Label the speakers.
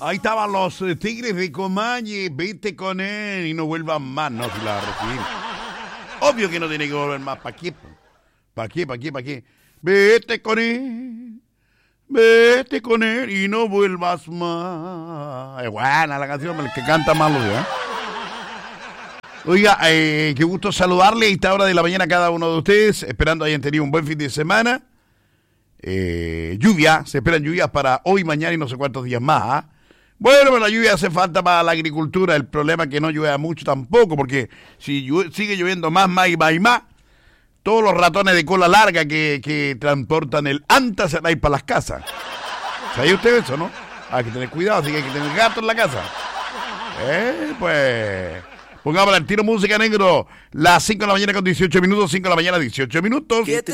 Speaker 1: Ahí estaban los Tigres de Comañe, vete con él y no vuelvan más, no, si la va a recibir. Obvio que no tiene que volver más, ¿para qué? ¿Para qué? Vete con él y no vuelvas más. Es buena la canción, el que canta más lo ¿eh? Oiga, qué gusto saludarle a esta hora de la mañana a cada uno de ustedes, esperando hayan tenido un buen fin de semana. Se esperan lluvias para hoy, mañana y no sé cuántos días más, ¿eh? Bueno, pero la lluvia hace falta para la agricultura. El problema es que no llueva mucho tampoco, porque si sigue lloviendo más, todos los ratones de cola larga que transportan el anta se van a ir para las casas. ¿Sabía usted eso, no? Hay que tener cuidado, así que hay que tener gato en la casa. Pues... Pongamos al tiro música, negro. Las 5 de la mañana con 18 minutos, 5 de la mañana, 18 minutos.